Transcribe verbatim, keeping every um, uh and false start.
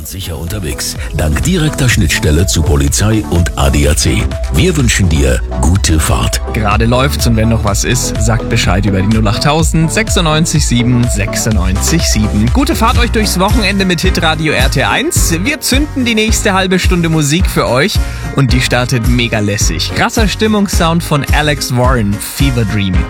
und sicher unterwegs. Dank direkter Schnittstelle zu Polizei und A D A C. Wir wünschen dir gute Fahrt. Gerade läuft's und wenn noch was ist, sagt Bescheid über die null achttausend sechsundneunzig sieben sechsundneunzig sieben. Gute Fahrt euch durchs Wochenende mit Hitradio R T eins. Wir zünden die nächste halbe Stunde Musik für euch und die startet mega lässig. Krasser Stimmungssound von Alex Warren, Fever Dream.